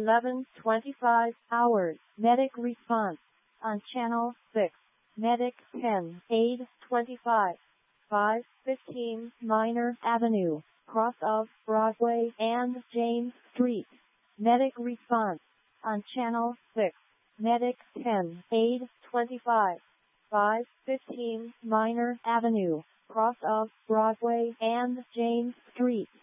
11:25 hours. Medic response on Channel 6. Medic 10, 8:25, 5:15 Minor Avenue, cross of Broadway and James Street. Medic response on Channel 6. Medic 10, 8:25, 5:15 Minor Avenue, cross of Broadway and James Street.